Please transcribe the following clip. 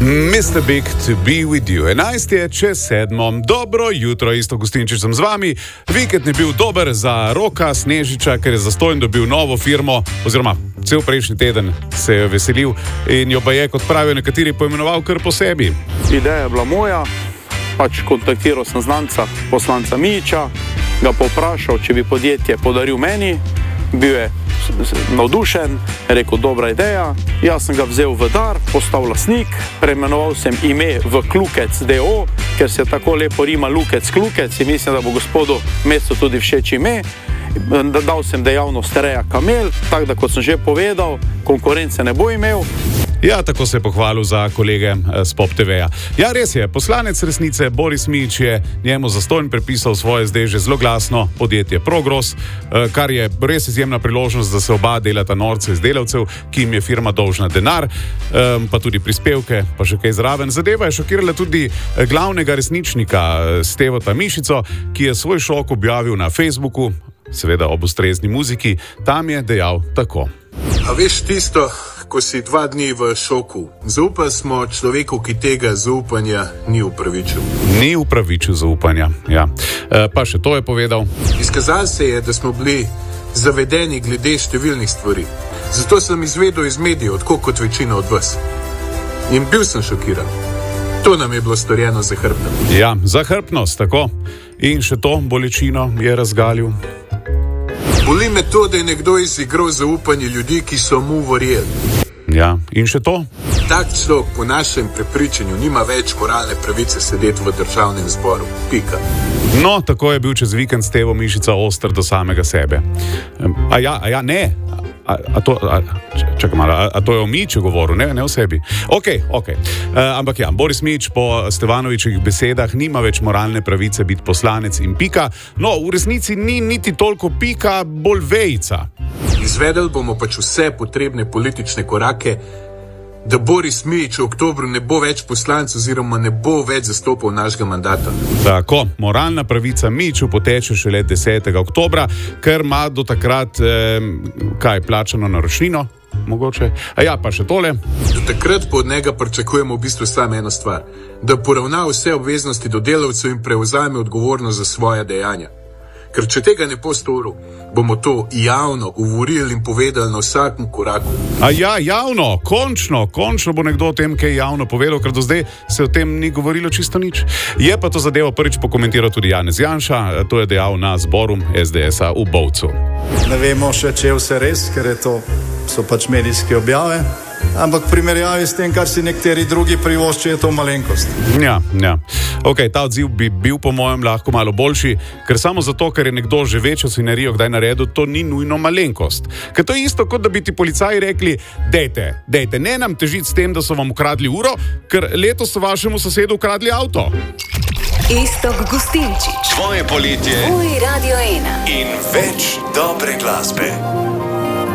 Mr. Big to be with you. 11 je čez 7. Dobro jutro, Isto Gustinčič sem z vami. Vikend je bil dober za Roka Snežiča, ker je zastonj dobil novo firmo, oziroma cel prejšnji teden se je veselil in jo pa je, kot pravijo nekateri, poimenoval kar po sebi. Ideja je bila moja, kontaktiral sem znanca, poslanca Mijića, ga povprašal, če bi podjetje podaril meni, bil je navdušen, rekel, dobra ideja, jaz sem ga vzel v dar, postal lastnik, preimenoval sem ime v Klukec D.O., ker se tako lepo rima Lukec Klukec in mislim, da bo gospodu mestu tudi všeč ime. Dal sem dejavnost reja kamel, tako da, kot sem že povedal, konkurence ne bo imel. Ja, tako se je pohvalil za kolege z Pop TV-ja. Ja, res je, poslanec resnice Boris Mijić je njemu zastonj prepisal svoje zdaj že zelo glasno podjetje Progros, kar je res izjemna priložnost, da se oba delata norce iz delavcev, ki jim je firma dolžna denar, pa tudi prispevke, pa še kaj zraven. Zadeva je šokirala tudi glavnega resničnika Stevota Mišico, ki je svoj šok objavil na Facebooku, seveda ob ustrezni muziki. Tam je dejal tako. A veš tisto, ko si 2 dni v šoku? Zaupali smo človeku, ki tega zaupanja ni upravičil. Ni upravičil zaupanja, ja. Pa še to je povedal. Izkazalo se je, da smo bili zavedeni glede številnih stvari. Zato sem izvedel iz medijev, tako kot večina od vas. In bil sem šokiran. To nam je bilo storjeno za hrbtnost. Ja, za hrbtnost, tako. In še to bolečino je razgalil. Boli me to, da je nekdo izigral zaupanje ljudi, ki so mu verjeli. Ja, in še to? Tak človek po našem prepričanju nima več moralne pravice sedeti v državnem zboru. Pika. No, tako je bil čez vikend Stevo Mišica oster do samega sebe. A ja, ne. Čakaj malo, a to je o Mijiću govoril, ne o sebi. Ok. Ampak ja, Boris Mijić po Stevanovićevih besedah nima več moralne pravice biti poslanec in pika. No, v resnici ni niti toliko pika, bolj vejica. Izvedeli bomo pač vse potrebne politične korake, da Boris Mijić v oktobru ne bo več poslanec oziroma ne bo več zastopal našega mandata. Tako, moralna pravica Mijiću poteče šele 10. oktobra, ker ima do takrat, plačano naročnino, mogoče. A ja, pa še tole. Do takrat pa od njega pričakujemo v bistvu samo eno stvar, da poravna vse obveznosti do delavcev in prevzame odgovornost za svoja dejanja. Ker če tega ne bo storil, bomo to javno govorili in povedali na vsakem koraku. A ja, javno, končno bo nekdo o tem kaj javno povedal, ker do zdaj se o tem ni govorilo čisto nič. Je pa to zadevo prvič pokomentiral tudi Janez Janša, to je dejal na zboru SDS-a v Bovcu. Ne vemo še, če je vse res, ker so pač medijske objave. Ampak v primerjavi s tem, kar si nekateri drugi privoščijo, je to malenkost. Ja. Ok, ta odziv bi bil po mojem lahko malo boljši, ker samo zato, ker je nekdo že večjo svinerijo kdaj naredil, to ni nujno malenkost. Ker to je isto, kot da bi ti policaji rekli, dejte, ne nam težiti s tem, da so vam ukradli uro, ker letos so vašemu sosedu ukradli avto. Iztok Gustinčič. Tvoje poletje. Tvoj Radio 1. In več dobre glasbe.